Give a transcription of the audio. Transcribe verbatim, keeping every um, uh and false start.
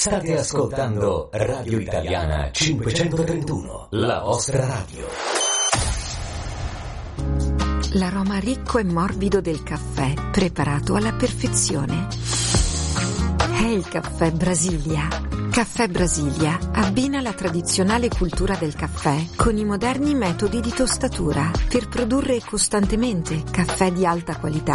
State ascoltando Radio Italiana cinquecentotrentuno, la vostra radio. L'aroma ricco e morbido del caffè, preparato alla perfezione. È il caffè Brasilia. Caffè Brasilia abbina la tradizionale cultura del caffè con i moderni metodi di tostatura per produrre costantemente caffè di alta qualità